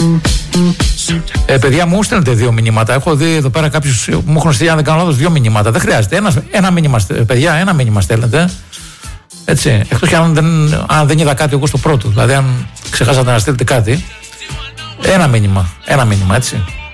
Παιδιά, μου στέλνετε 2 μηνύματα. Έχω δει εδώ πέρα κάποιους μου έχουν στείλει, αν δεν κάνω λάθος, 2 μηνύματα. Δεν χρειάζεται. Ένα μήνυμα, παιδιά, ένα μήνυμα στέλνετε. Έτσι. Εκτός και αν δεν είδα κάτι εγώ στο πρώτο. Δηλαδή, αν ξεχάσατε να στείλετε κάτι. Ένα μήνυμα, έτσι.